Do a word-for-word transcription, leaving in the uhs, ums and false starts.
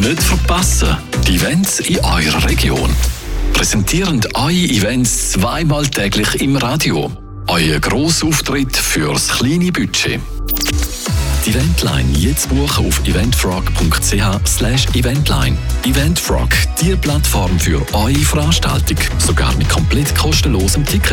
Nicht verpassen, die Events in eurer Region. Präsentierend eure Events zweimal täglich im Radio. Euer Grossauftritt fürs kleine Budget. Die Eventline jetzt buchen auf eventfrog punkt c h slash eventline. Eventfrog, die Plattform für eure Veranstaltung. Sogar mit komplett kostenlosem Ticket.